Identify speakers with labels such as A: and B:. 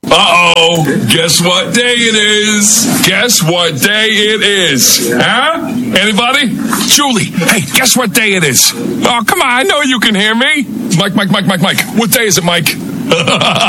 A: Uh-oh. Guess what day it is? Guess what day it is? Huh? Anybody? Julie, hey, guess what day it is? Oh, come on, I know you can hear me. Mike. What day is it, Mike?